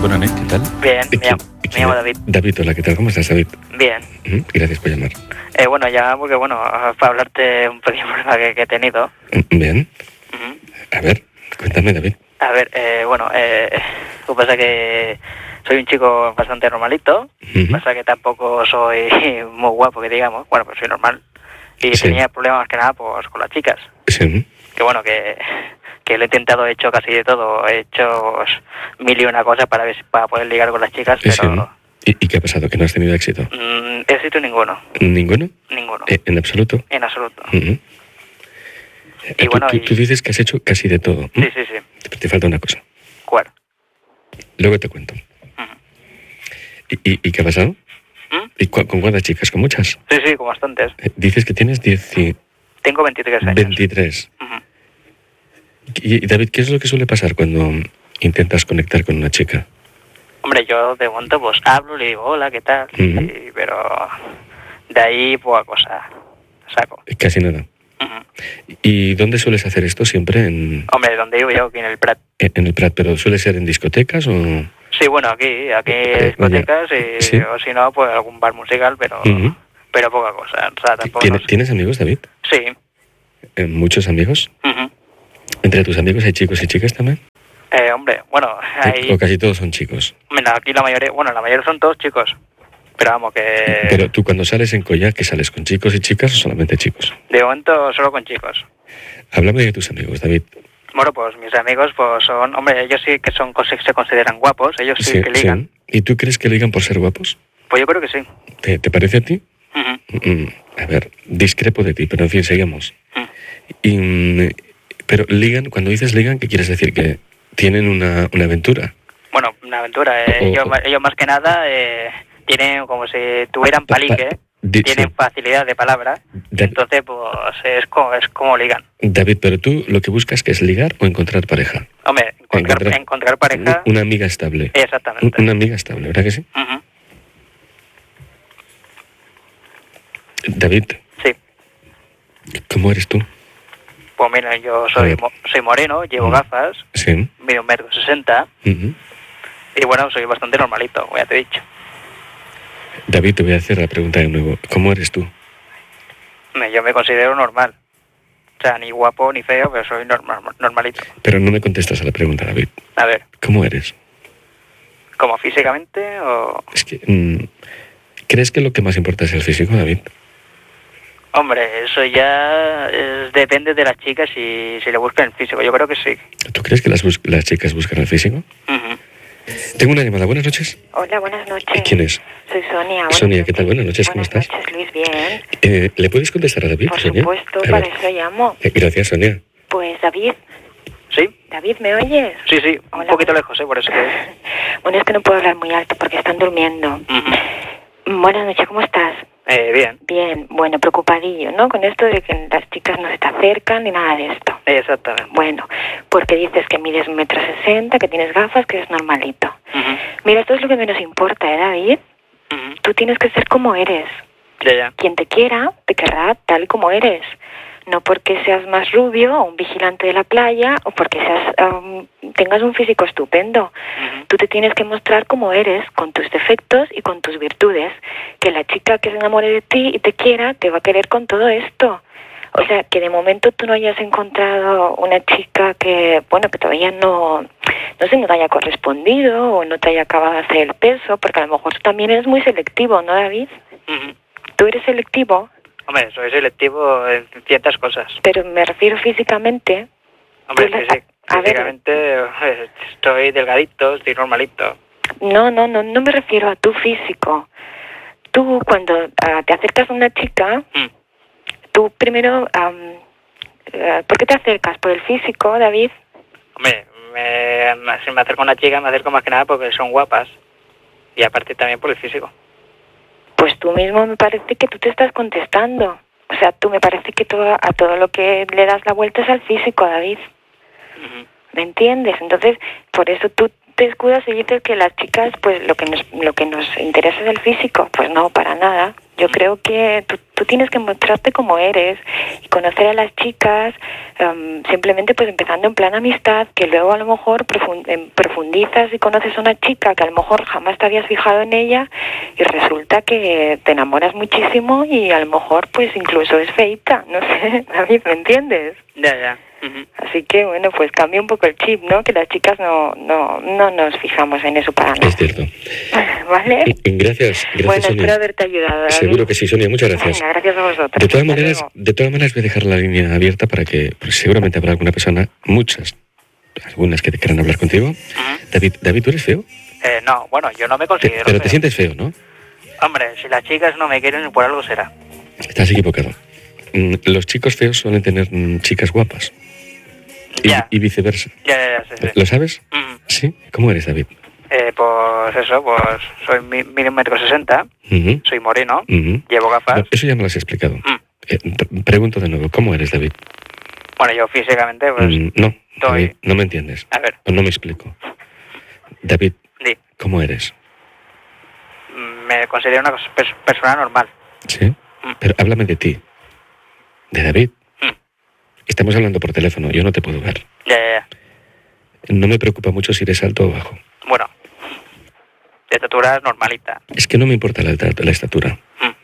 Bona nit, ¿qué tal? Bien, me llamo David. David, hola, ¿qué tal? ¿Cómo estás, David? Bien. Gracias por llamar. Bueno, ya porque, para hablarte un pequeño problema que he tenido. Bien. Uh-huh. A ver, cuéntame, David. A ver, lo que pasa es que soy un chico bastante normalito. Uh-huh. Pasa que tampoco soy muy guapo, que digamos. Bueno, pues soy normal. Y Sí. tenía problemas más que nada pues con las chicas. Sí. Que bueno, que lo he intentado, he hecho casi de todo. He hecho mil y una cosas para poder ligar con las chicas, pero... Sí. ¿Y qué ha pasado? ¿Que no has tenido éxito? Éxito ninguno. ¿Ninguno? Ninguno. ¿En absoluto? En absoluto. Uh-huh. Y tú dices que has hecho casi de todo. Sí. Te falta una cosa. ¿Cuál? Luego te cuento. Uh-huh. ¿Y qué ha pasado? ¿Y con cuántas chicas? ¿Con muchas? Sí, con bastantes. Dices que tienes 10 y... Tengo 23 años. 23. Uh-huh. Y David, ¿qué es lo que suele pasar cuando intentas conectar con una chica? Hombre, yo de momento pues hablo, le digo hola, ¿qué tal? Uh-huh. Pero de ahí poca cosa saco. Casi nada. Uh-huh. ¿Y dónde sueles hacer esto? ¿Siempre en...? Hombre, donde vivo yo, aquí en el Prat. En el Prat, ¿pero suele ser en discotecas o...? Sí, bueno, aquí discotecas y, ¿sí? O si no, pues algún bar musical, pero Uh-huh. pero poca cosa. O sea, tampoco... ¿Tienes amigos, David? Sí. ¿Muchos amigos? Uh-huh. ¿Entre tus amigos hay chicos y chicas también? Hombre, bueno, hay... ¿O casi todos son chicos? Mira, aquí la mayoría son todos chicos. Pero vamos, que... Pero tú cuando sales en Colla, ¿que sales con chicos y chicas o solamente chicos? De momento solo con chicos. Háblame de tus amigos, David. Bueno, pues mis amigos pues son... Hombre, ellos sí que se consideran guapos, ellos sí que ligan. Sí. ¿Y tú crees que ligan por ser guapos? Pues yo creo que sí. ¿Te parece a ti? Uh-huh. A ver, discrepo de ti, pero en fin, seguimos. Pero ligan, cuando dices ligan, ¿qué quieres decir? ¿Que tienen una aventura? Bueno, una aventura. Ellos más que nada tienen como si tuvieran palique, tienen sí. facilidad de palabra, entonces pues es como ligan. David, pero tú lo que buscas, ¿que es ligar o encontrar pareja? Hombre, encontrar pareja... Una amiga estable. Exactamente. Una amiga estable, ¿verdad que sí? Uh-huh. David. Sí. ¿Cómo eres tú? Pues mira, yo soy moreno, llevo gafas, sí. mido 1,60 m, Uh-huh. y bueno, soy bastante normalito, ya te he dicho. David, te voy a hacer la pregunta de nuevo. ¿Cómo eres tú? Yo me considero normal. O sea, ni guapo ni feo, pero soy normalito. Pero no me contestas a la pregunta, David. A ver. ¿Cómo eres? ¿Como físicamente o...? Es que... ¿crees que lo que más importa es el físico, David? Hombre, eso ya depende de las chicas si le buscan el físico. Yo creo que sí. ¿Tú crees que las chicas buscan el físico? Uh-huh. Tengo una llamada. Buenas noches. Hola, buenas noches. ¿Quién es? Soy Sonia. Sonia, ¿qué tal? Buenas noches, ¿cómo estás? Buenas noches, Luis, bien. ¿Le puedes contestar a David, Por Sonia? supuesto, para eso llamo. Gracias, Sonia. Pues, David. ¿Sí? David, ¿me oyes? Sí, Hola, un poquito lejos, por eso que... Bueno, es que no puedo hablar muy alto porque están durmiendo. Uh-huh. Buenas noches, ¿cómo estás? Bien. Bien, bueno, preocupadillo, ¿no? Con esto de que las chicas no se te acercan ni nada de esto. Exactamente. Bueno, porque dices que mides 1,60 m, que tienes gafas, que eres normalito. Uh-huh. Mira, esto es lo que menos importa, David? Uh-huh. Tú tienes que ser como eres. Ya. Quien te quiera, te querrá tal como eres. No porque seas más rubio o un vigilante de la playa o porque tengas un físico estupendo. Uh-huh. Tú te tienes que mostrar como eres, con tus defectos y con tus virtudes. Que la chica que se enamore de ti y te quiera, te va a querer con todo esto. O sea, que de momento tú no hayas encontrado una chica que, bueno, que todavía no te haya correspondido o no te haya acabado de hacer el peso, porque a lo mejor tú también eres muy selectivo, ¿no, David? Uh-huh. ¿Tú eres selectivo? Hombre, soy selectivo en ciertas cosas. Pero me refiero físicamente. Hombre, físicamente estoy delgadito, estoy normalito. No me refiero a tu físico. Tú cuando te acercas a una chica, tú primero, ¿por qué te acercas? ¿Por el físico, David? Hombre, si me acerco a una chica, me acerco más que nada porque son guapas. Y aparte también por el físico. Pues tú mismo me parece que tú te estás contestando. O sea, tú me parece que a todo lo que le das la vuelta es al físico, David. Uh-huh. ¿me entiendes? Entonces, por eso tú te escudas y dices que las chicas, pues lo que nos interesa es el físico. Pues no, para nada. Yo creo que tú tienes que mostrarte como eres y conocer a las chicas, simplemente pues empezando en plan amistad, que luego a lo mejor profundizas y conoces a una chica que a lo mejor jamás te habías fijado en ella y resulta que te enamoras muchísimo y a lo mejor pues incluso es feita, no sé, David, ¿me entiendes? Ya. Ujú. Así que bueno, pues cambia un poco el chip, ¿no? Que las chicas no nos fijamos en eso para nada. Es cierto. ¿Vale? Gracias, Bueno, Sonia. espero haberte ayudado, David. Seguro que sí, Sonia, muchas gracias. Venga, gracias a vosotros. De todas Hasta maneras voy a dejar la línea abierta para que pues, seguramente habrá alguna persona, algunas que te quieran hablar contigo. Ujú. David, ¿tú eres feo? No, bueno, yo no me considero Pero te feo. sientes feo, ¿no? Hombre, si las chicas no me quieren, por algo será. Estás equivocado. Los chicos feos suelen tener chicas guapas. Ya. Y viceversa. Ya, sí. ¿Lo sabes? Ujú. Sí. ¿Cómo eres, David? Pues eso, pues soy 1,60 m, Ujú. soy moreno, Ujú. llevo gafas. No, eso ya me lo has explicado. Mm. Pregunto de nuevo, ¿cómo eres, David? Bueno, yo físicamente, pues, No, estoy... David, no me entiendes. A ver, O no me explico. David, di, ¿cómo eres? me considero una persona normal. ¿Sí? Mm. Pero háblame de ti. De David. Mm. Estamos hablando por teléfono, yo no te puedo ver. Ya. No me preocupa mucho si eres alto o bajo. Bueno, de estatura normalita. Es que no me importa la estatura.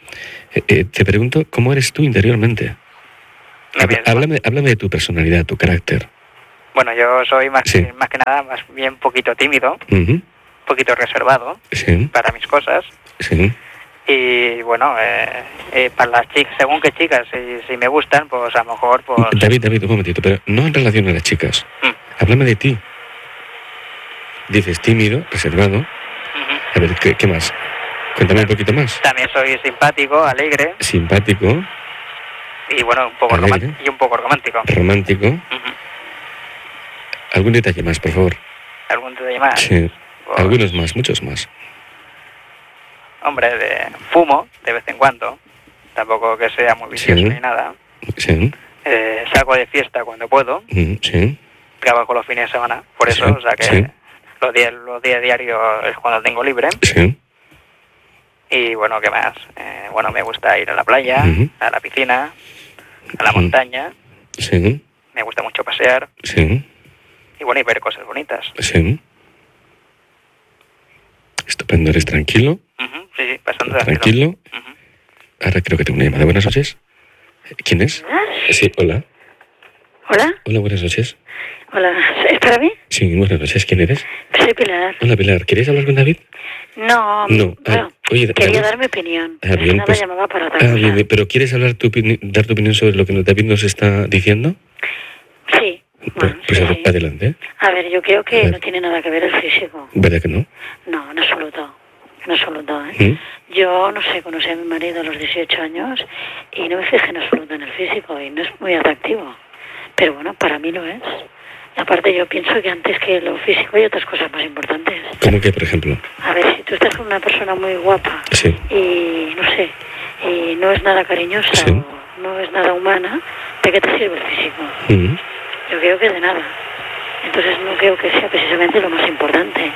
Te pregunto, ¿cómo eres tú interiormente? Háblame de tu personalidad, tu carácter. Bueno, yo soy más Sí. que nada, más bien un poquito tímido, Ujú. un poquito reservado Sí, para mis cosas. sí. Y bueno, para las chicas, según qué chicas, si me gustan, pues a lo mejor, pues... David, un momentito, pero no en relación a las chicas. Mm. Háblame de ti. Dices tímido, reservado. Ujú. A ver, ¿qué más? Cuéntame un poquito más. También soy simpático, alegre Simpático, y bueno, un poco Alegre. romántico. romántico. Ujú. ¿Algún detalle más, por favor? ¿Algún detalle más? Sí. Pues, Algunos más, muchos más. Hombre, fumo de vez en cuando, tampoco que sea muy vicioso Sí. ni nada. Sí. Salgo de fiesta cuando puedo, Sí. trabajo los fines de semana, por eso, Sí, o sea que sí. los días diarios es cuando tengo libre. Sí. Y bueno, ¿qué más? Bueno, me gusta ir a la playa, Ujú. a la piscina, a la Ujú. montaña, Sí. me gusta mucho pasear Sí. y bueno, y ver cosas bonitas. Sí. Estupendo, eres tranquilo. Ujú, sí, bastante Tranquilo. Ujú. Ahora creo que tengo una llamada. Buenas noches. ¿Quién es? Sí, hola. Hola, Hola, buenas noches. hola, ¿es para mí? Sí, buenas noches. ¿Quién eres? Soy Pilar. Hola, Pilar. ¿Querías hablar con David? No, No. bueno, Oye, quería David. dar mi opinión. Ah, bien, Nada, pues- llamaba para otra cosa. Bien, pero ¿quieres dar tu opinión sobre lo que David nos está diciendo? Sí, bueno, Pues sí, ad- sí. adelante. A ver, yo creo A que ver. no tiene nada que ver el físico. ¿Verdad que no? No, en absoluto. En absoluto, ¿eh? ¿Mm? Yo, no sé, conocí a mi marido a los 18 años y no me fijé en absoluto en el físico y no es muy atractivo. Pero bueno, para mí lo es. Aparte, yo pienso que antes que lo físico hay otras cosas más importantes. ¿Cómo que, por ejemplo? A ver, si tú estás con una persona muy guapa Sí. y, no sé, y no es nada cariñosa Sí. o no es nada humana, ¿de qué te sirve el físico? ¿Mm? Yo creo que de nada. Entonces no creo que sea precisamente lo más importante.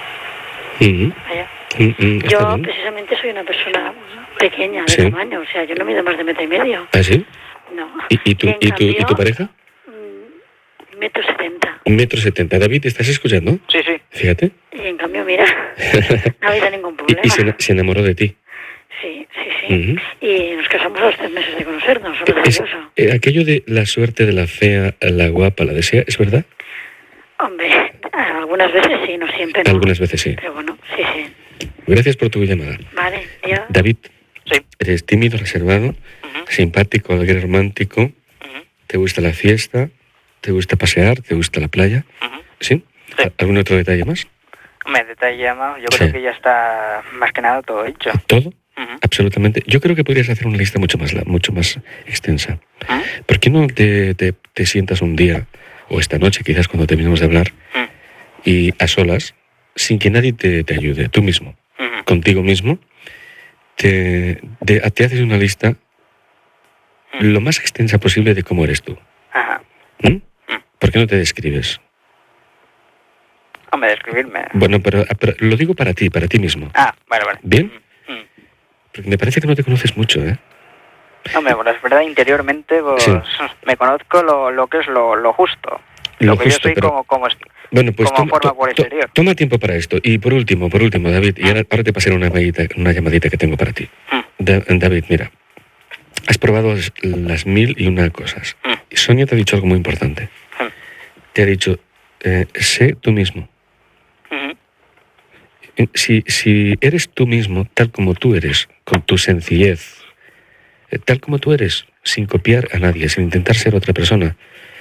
¿Mm? Vaya. Está Yo bien. precisamente soy una persona pequeña de Sí. tamaño, o sea, yo no mido más de 1,5 m. ¿Ah, sí? No. ¿Y tu En pareja? cambio, 1,70 m. 1,70 m. David, ¿te estás escuchando? Sí, sí. Fíjate. Y en cambio, mira, no ha habido ningún problema. y se enamoró de ti. Sí, sí, sí. Ujú. Y nos casamos a los 3 meses de conocernos, Es, maravilloso. aquello de la suerte de la fea, la guapa, la desea, ¿es verdad? Hombre, algunas veces sí, no siempre, no. Algunas veces sí. Pero bueno, sí, sí. Gracias por tu llamada. Vale, yo... David, Sí. eres tímido, reservado, Ujú, simpático, alegre, romántico, ujú, te gusta la fiesta, te gusta pasear, te gusta la playa. ujú. ¿Sí? Sí. ¿Algún otro detalle más? Hombre, detalle más, yo Sí. creo que ya está más que nada todo hecho. ¿Todo? Ujú, Absolutamente. Yo creo que podrías hacer una lista mucho más extensa. ujú, ¿Por qué no te sientas un día, o esta noche quizás cuando terminemos de hablar, ujú, y a solas, sin que nadie te ayude, tú mismo, ujú. contigo mismo, te haces una lista lo más extensa posible de cómo eres tú? Ajá. ¿Mm? ¿Por qué no te describes? Hombre, describirme. Bueno, pero lo digo para ti mismo. Ah, vale. ¿Bien? Porque me parece que no te conoces mucho, ¿eh? Hombre, bueno, es verdad, interiormente pues, me conozco lo que es lo justo. Lo que justo, yo soy pero... como bueno, pues como forma por exterior. Toma tiempo para esto. Y por último, David, y ahora te pasaré una llamadita que tengo para ti. David, mira, has probado las 1001 cosas. Sonia te ha dicho algo muy importante. Te ha dicho, sé tú mismo. Si eres tú mismo, tal como tú eres, con tu sencillez, tal como tú eres, sin copiar a nadie, sin intentar ser otra persona,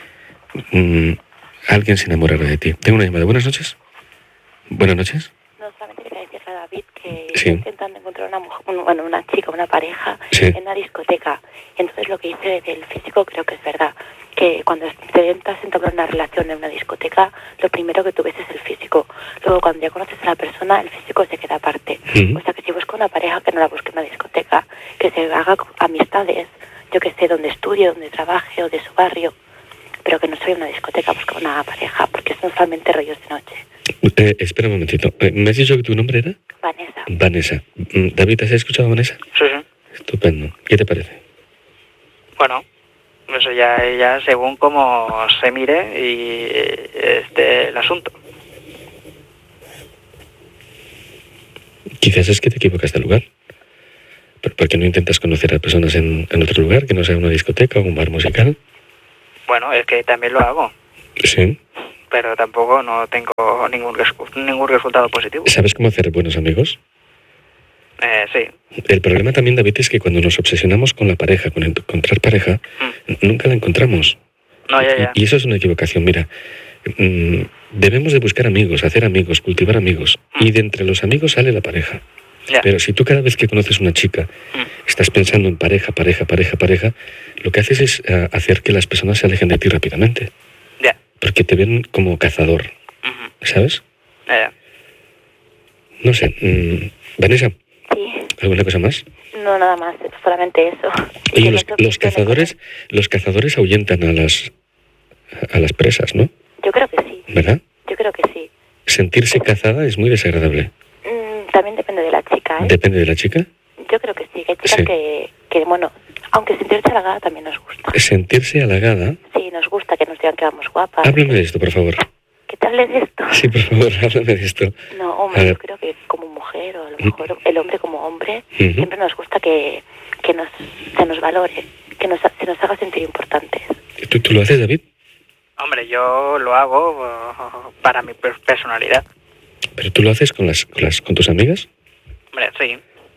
alguien se enamorará de ti. Tengo una llamada. Buenas noches. Buenas noches. No, solamente quería decirle a David que estoy intentando encontrar una chica, una pareja en una discoteca. Entonces lo que dice del físico creo que es verdad. Que cuando te intentas entablar una relación en una discoteca, lo primero que tú ves es el físico. Luego cuando ya conoces a la persona, el físico se queda aparte. O sea que si busca una pareja, que no la busque en una discoteca, que se haga amistades, yo que sé, donde estudie, donde trabaje o de su barrio, pero que no sea una discoteca, busca una pareja, porque son solamente rollos de noche. Espera un momentito. ¿Me has dicho que tu nombre era? Vanessa. David, ¿has escuchado a Vanessa? Sí. Estupendo. ¿Qué te parece? Bueno, eso ya según cómo se mire y el asunto. Quizás es que te equivocas de lugar. ¿Por qué no intentas conocer a personas en otro lugar, que no sea una discoteca o un bar musical? Bueno, es que también lo hago. Sí. Pero tampoco no tengo ningún resultado positivo. ¿Sabes cómo hacer buenos amigos? Sí. El problema también, David, es que cuando nos obsesionamos con la pareja, con encontrar pareja, nunca la encontramos. No, ya. Y eso es una equivocación. Mira, debemos de buscar amigos, hacer amigos, cultivar amigos. Y de entre los amigos sale la pareja. Ya. Pero si tú cada vez que conoces una chica estás pensando en pareja, lo que haces es hacer que las personas se alejen de ti rápidamente. Ya. Porque te ven como cazador. ¿Sabes? Ya. No sé. Vanessa. Sí. ¿Alguna cosa más? No, nada más, solamente eso. Oye, los cazadores ahuyentan a las presas, ¿no? Yo creo que sí. ¿Verdad? Yo creo que sí. Sentirse cazada es muy desagradable. También depende de la chica, ¿eh? ¿Depende de la chica? Yo creo que sí, que hay chicas que, bueno, aunque sentirse halagada también nos gusta. ¿Sentirse halagada? Sí, nos gusta que nos digan que vamos guapas. Háblame de esto, por favor. ¿Qué tal es esto? Sí, por favor, háblame de esto. No, hombre, yo creo que como mujer, o a lo mejor el hombre como hombre, siempre nos gusta que se nos valore, que se nos haga sentir importantes. ¿Tú lo haces, David? Hombre, yo lo hago para mi personalidad. ¿Pero tú lo haces con tus amigas? Hombre, sí.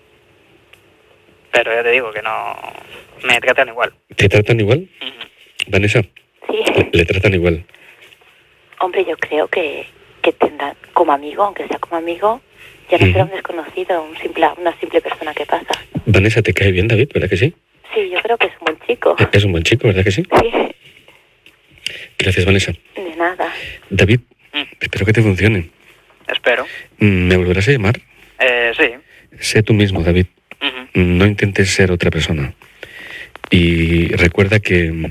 Pero ya te digo que no... Me tratan igual. ¿Te tratan igual? Vanessa. Sí. ¿Le tratan igual? Hombre, yo creo que tendrán como amigo, aunque sea como amigo, ya no será un desconocido, una simple persona que pasa. Vanessa, ¿te cae bien, David? ¿Verdad que sí? Sí, yo creo que es un buen chico. Es un buen chico, ¿verdad que sí? Sí. Gracias, Vanessa. De nada. David, espero que te funcione. Espero. ¿Me volverás a llamar? Sí. Sé tú mismo, David. No intentes ser otra persona. Y recuerda que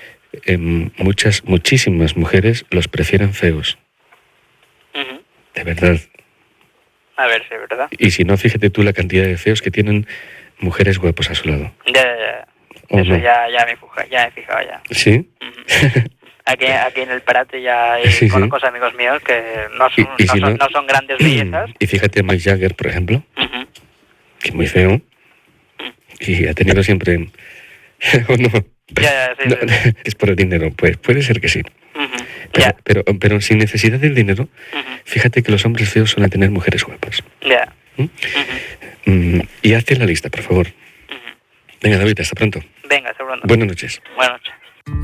muchísimas mujeres los prefieren feos. De verdad. A ver si es verdad. Y si no, fíjate tú la cantidad de feos que tienen mujeres guapos a su lado. Ya. Eso no. ya me he fijado ya. ¿Sí? Aquí en el Parate ya conozco amigos míos que no son grandes bellezas. Y fíjate a Mike Jagger, por ejemplo, que es muy feo. Y ha tenido siempre... ¿O no? Ya, sí. Es por el dinero, pues puede ser que sí. Pero sin necesidad del dinero, fíjate que los hombres feos suelen tener mujeres guapas. Ya. Y hazte la lista, por favor. Venga, David, hasta pronto. Venga, hasta pronto. Buenas noches. Buenas noches.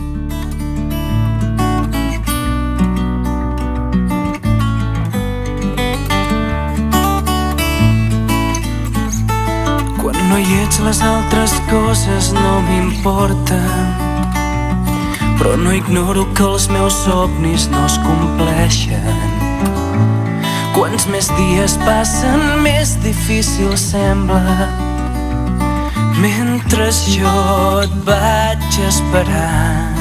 Quan no hi ets les altres coses no m'importen, però no ignoro que els meus somnis no es compleixen. Quants més dies passen, més difícil sembla, mentre jo et vaig esperant.